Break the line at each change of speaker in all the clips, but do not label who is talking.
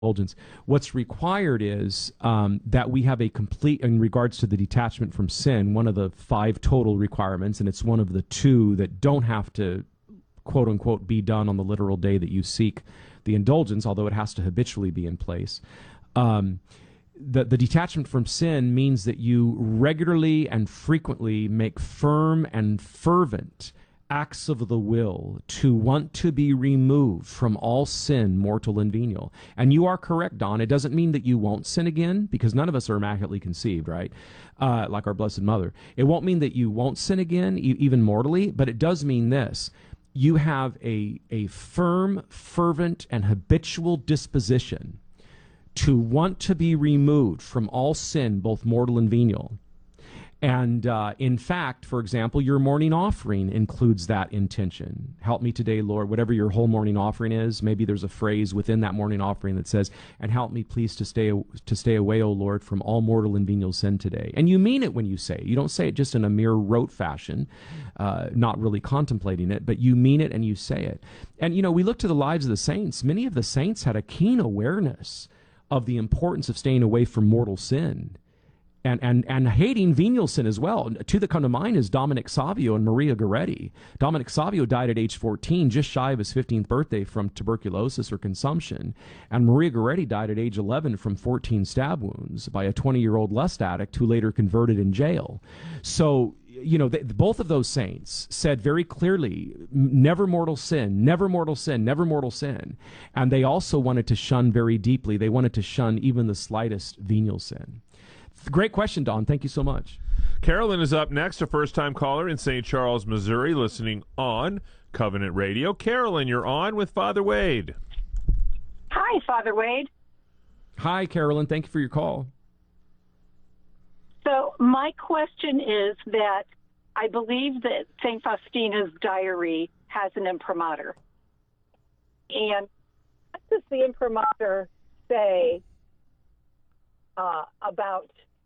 indulgence. What's required is that we have a complete, in regards to the detachment from sin, one of the 5 total requirements, and it's one of the 2 that don't have to, quote unquote, be done on the literal day that you seek the indulgence, although it has to habitually be in place. The detachment from sin means that you regularly and frequently make firm and fervent acts of the will to want to be removed from all sin, mortal and venial. And you are correct, Don. It doesn't mean that you won't sin again, because none of us are immaculately conceived, right? Like our Blessed Mother. It won't mean that you won't sin again, even mortally, but it does mean this. You have a firm, fervent, and habitual disposition to want to be removed from all sin, both mortal and venial. And in fact, for example, your morning offering includes that intention. Help me today, Lord, whatever your whole morning offering is. Maybe there's a phrase within that morning offering that says, and help me please to stay away, O Lord, from all mortal and venial sin today. And you mean it when you say it. You don't say it just in a mere rote fashion, not really contemplating it, but you mean it and you say it. And, you know, we look to the lives of the saints. Many of the saints had a keen awareness of the importance of staying away from mortal sin. And hating venial sin as well. Two that come to mind is Dominic Savio and Maria Goretti. Dominic Savio died at age 14, just shy of his 15th birthday, from tuberculosis or consumption. And Maria Goretti died at age 11 from 14 stab wounds by a 20-year-old lust addict who later converted in jail. So, you know, both of those saints said very clearly, never mortal sin, never mortal sin, never mortal sin. And they also wanted to shun very deeply. They wanted to shun even the slightest venial sin. Great question, Don. Thank you so much.
Carolyn is up next, a first-time caller in St. Charles, Missouri, listening on Covenant Radio. Carolyn, you're on with Father Wade.
Hi, Father Wade.
Hi, Carolyn. Thank you for your call.
So my question is that I believe that St. Faustina's diary has an imprimatur. And what does the imprimatur say about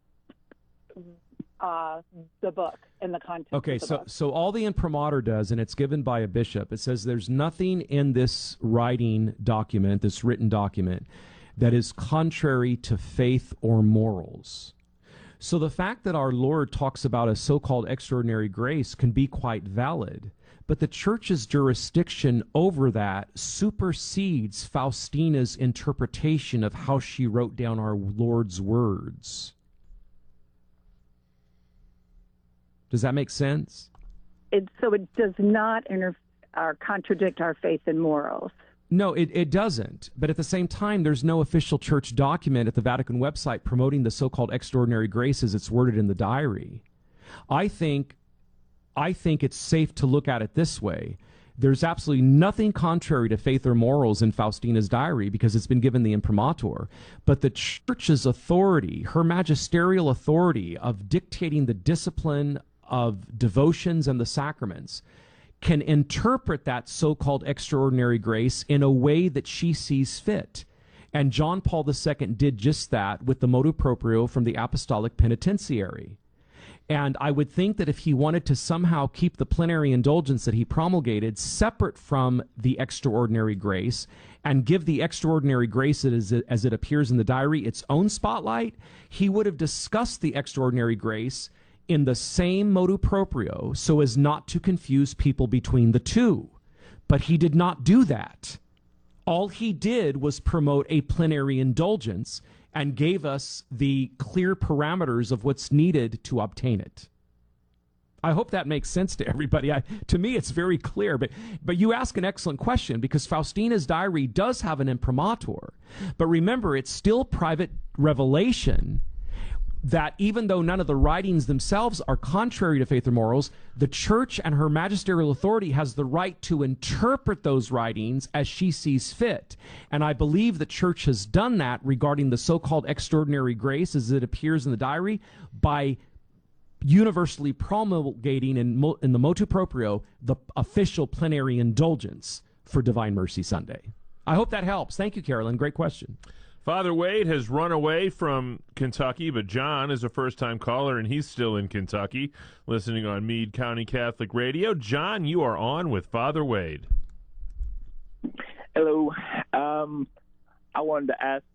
the book and the content?
Okay,
of the book?
So all the imprimatur does, and it's given by a bishop, it says there's nothing in this writing document, this written document, that is contrary to faith or morals. So the fact that our Lord talks about a so-called extraordinary grace can be quite valid, but the Church's jurisdiction over that supersedes Faustina's interpretation of how she wrote down our Lord's words. Does that make sense?
So it does not contradict our faith and morals.
No, it doesn't. But at the same time, there's no official church document at the Vatican website promoting the so-called extraordinary grace as it's worded in the diary. I think it's safe to look at it this way. There's absolutely nothing contrary to faith or morals in Faustina's diary because it's been given the imprimatur. But the Church's authority, her magisterial authority of dictating the discipline of devotions and the sacraments, can interpret that so-called extraordinary grace in a way that she sees fit. And John Paul II did just that with the motu proprio from the Apostolic Penitentiary. And I would think that if he wanted to somehow keep the plenary indulgence that he promulgated separate from the extraordinary grace and give the extraordinary grace as it appears in the diary its own spotlight, he would have discussed the extraordinary grace in the same motu proprio so as not to confuse people between the two. But he did not do that. All he did was promote a plenary indulgence and gave us the clear parameters of what's needed to obtain it. I hope that makes sense to everybody. To me, it's very clear. But you ask an excellent question because Faustina's diary does have an imprimatur. But remember, it's still private revelation that even though none of the writings themselves are contrary to faith or morals, the Church and her magisterial authority has the right to interpret those writings as she sees fit. And I believe the Church has done that regarding the so-called extraordinary grace as it appears in the diary by universally promulgating in the motu proprio the official plenary indulgence for Divine Mercy Sunday. I hope that helps. Thank you, Carolyn. Great question.
Father Wade has run away from Kentucky, but John is a first-time caller, and he's still in Kentucky, listening on Meade County Catholic Radio. John, you are on with Father Wade.
Hello. I wanted to ask